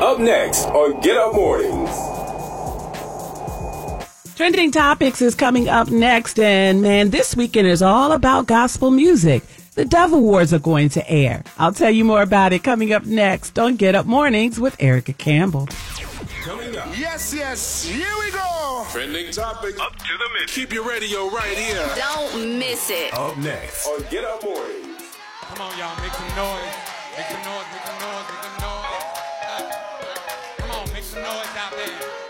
Up next on Get Up Mornings. Trending Topics is coming up next, and man, this weekend is all about gospel music. The Dove Awards are going to air. I'll tell you more about it coming up next on Get Up Mornings with Erica Campbell. Coming up. Yes, here we go. Trending Topics. Up to the minute. Keep your radio right here. Don't miss it. Up next on Get Up Mornings. Come on, y'all, make some noise. Make some noise, make some noise, make some noise. Come on, make some noise out there.